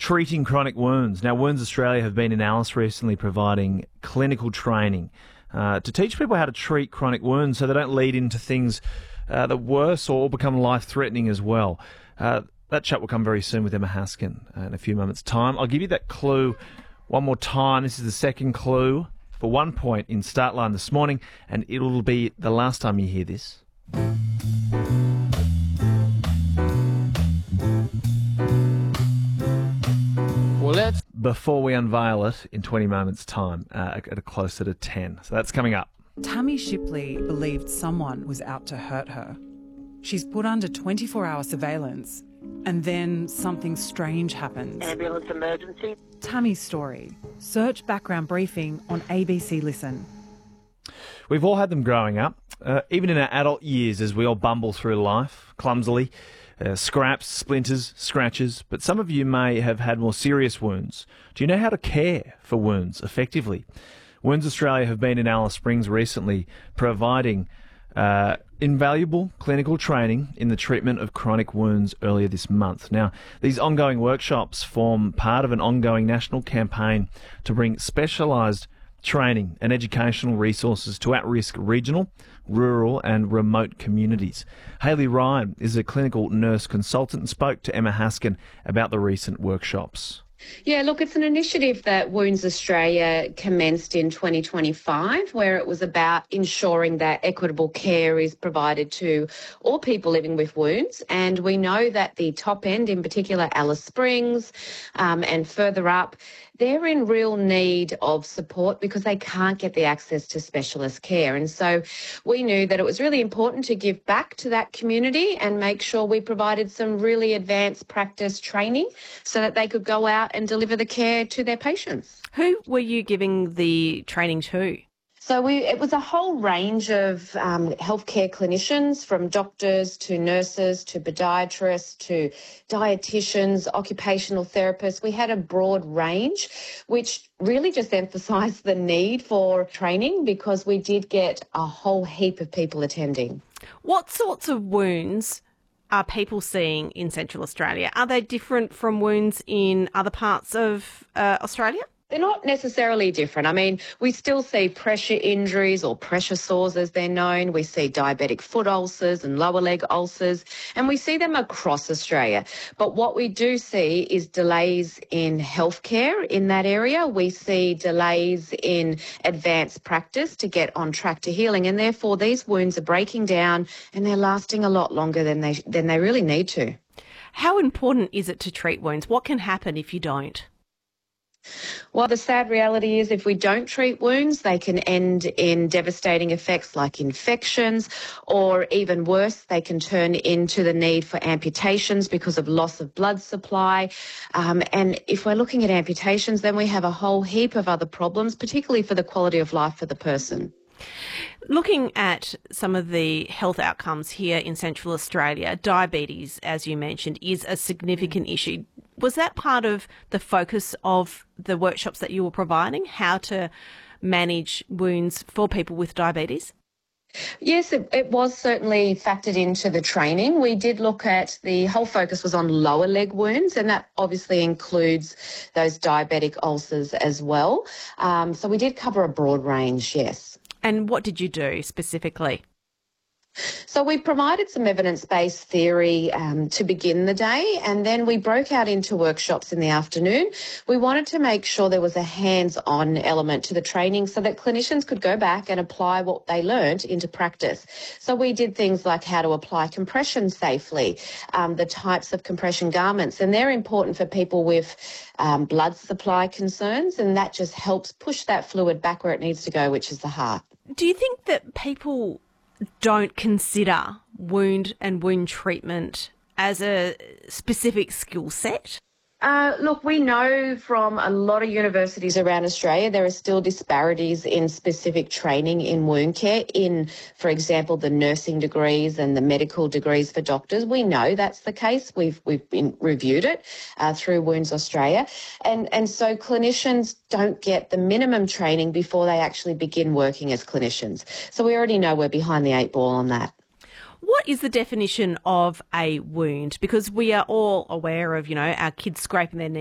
treating chronic wounds. Now, Wounds Australia have been in Alice recently providing clinical training to teach people how to treat chronic wounds so they don't lead into things that are worse or become life-threatening as well. That chat will come very soon with Emma Haskin in a few moments' time. I'll give you that clue one more time. This is the second clue for 1 point in Startline this morning, and it'll be the last time you hear this. Before we unveil it in 20 moments' time at a closer to 10. So that's coming up. Tammy Shipley believed someone was out to hurt her. She's put under 24-hour surveillance, and then something strange happens. Ambulance emergency. Tammy's story. Search background briefing on ABC Listen. We've all had them growing up, even in our adult years as we all bumble through life, clumsily. Scraps, splinters, scratches, but some of you may have had more serious wounds. Do you know how to care for wounds effectively? Wounds Australia have been in Alice Springs recently providing invaluable clinical training in the treatment of chronic wounds earlier this month. Now, these ongoing workshops form part of an ongoing national campaign to bring specialised training and educational resources to at-risk regional, rural and remote communities. Hayley Ryan is a clinical nurse consultant and spoke to Emma Haskin about the recent workshops. Yeah, look, it's an initiative that Wounds Australia commenced in 2025, where it was about ensuring that equitable care is provided to all people living with wounds. And we know that the top end, in particular Alice Springs and further up, they're in real need of support because they can't get the access to specialist care. And so we knew that it was really important to give back to that community and make sure we provided some really advanced practice training so that they could go out and deliver the care to their patients. Who were you giving the training to? So it was a whole range of healthcare clinicians, from doctors to nurses to podiatrists to dietitians, occupational therapists. We had a broad range, which really just emphasised the need for training because we did get a whole heap of people attending. What sorts of wounds are people seeing in Central Australia? Are they different from wounds in other parts of Australia? They're not necessarily different. I mean, we still see pressure injuries or pressure sores as they're known. We see diabetic foot ulcers and lower leg ulcers, and we see them across Australia. But what we do see is delays in healthcare in that area. We see delays in advanced practice to get on track to healing, and therefore these wounds are breaking down and they're lasting a lot longer than they really need to. How important is it to treat wounds? What can happen if you don't? Well, the sad reality is if we don't treat wounds, they can end in devastating effects like infections, or even worse, they can turn into the need for amputations because of loss of blood supply. And if we're looking at amputations, then we have a whole heap of other problems, particularly for the quality of life for the person. Looking at some of the health outcomes here in Central Australia, diabetes, as you mentioned, is a significant issue. Was that part of the focus of the workshops that you were providing, how to manage wounds for people with diabetes? Yes, it was certainly factored into the training. We did look at the whole focus was on lower leg wounds, and that obviously includes those diabetic ulcers as well. So we did cover a broad range, yes. And what did you do specifically? So we provided some evidence-based theory to begin the day, and then we broke out into workshops in the afternoon. We wanted to make sure there was a hands-on element to the training so that clinicians could go back and apply what they learnt into practice. So we did things like how to apply compression safely, the types of compression garments, and they're important for people with blood supply concerns, and that just helps push that fluid back where it needs to go, which is the heart. Do you think that people don't consider wound and wound treatment as a specific skill set? Look, we know from a lot of universities around Australia there are still disparities in specific training in wound care in, for example, the nursing degrees and the medical degrees for doctors. We know that's the case. We've been reviewed it through Wounds Australia. And so clinicians don't get the minimum training before they actually begin working as clinicians. So we already know we're behind the 8 ball on that. What is the definition of a wound? Because we are all aware of, our kids scraping their knees